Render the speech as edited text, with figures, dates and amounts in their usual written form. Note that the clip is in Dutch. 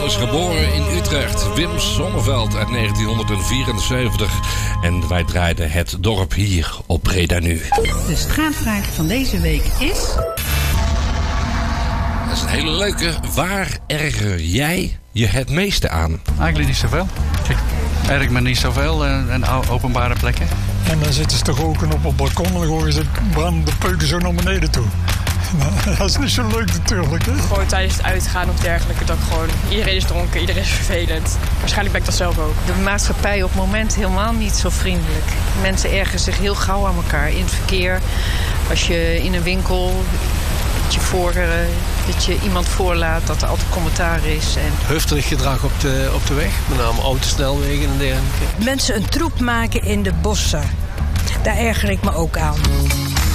is geboren in Utrecht. Wim Sonneveld uit 1974. En wij draaiden het dorp hier op Breda Nu. De straatvraag van deze week is... Dat is een hele leuke. Waar erger jij je het meeste aan? Eigenlijk niet zoveel. Ik erg me niet zoveel in openbare plekken. En dan zitten ze toch ook op het balkon en dan gooien ze brandende peuken zo naar beneden toe. Dat is niet zo leuk natuurlijk, hè? Gewoon tijdens het uitgaan of dergelijke, dat gewoon... Iedereen is dronken, iedereen is vervelend. Waarschijnlijk ben ik dat zelf ook. De maatschappij op het moment helemaal niet zo vriendelijk. Mensen ergeren zich heel gauw aan elkaar. In het verkeer, als je in een winkel... dat je iemand voorlaat, dat er altijd commentaar is. En... Heftig gedrag op de weg, met name autosnelwegen en dergelijke. Mensen een troep maken in de bossen. Daar erger ik me ook aan.